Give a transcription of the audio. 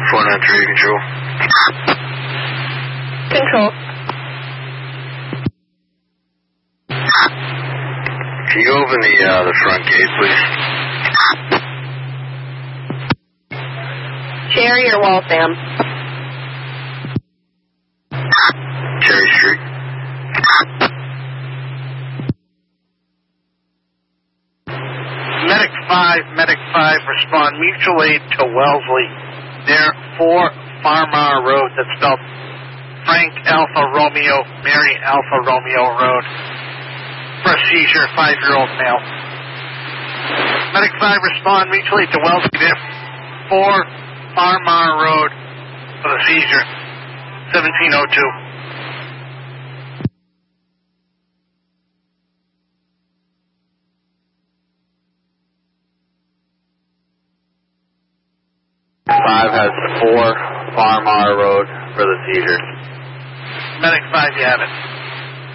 493, control. Control. Can you open the front gate, please? Cherry or Waltham? Cherry Street. Medic 5, respond mutual aid to Wellesley near 4 Farmar Road. That's spelled Frank Alpha Romeo, Mary Alpha Romeo Road. For a seizure, 5-year-old male. Medic 5, respond mutual aid to Wellesley near 4 Farmar Road for the seizure, 1702. 5 has 4 Farmar Road for the seizure. Medic 5, you have it.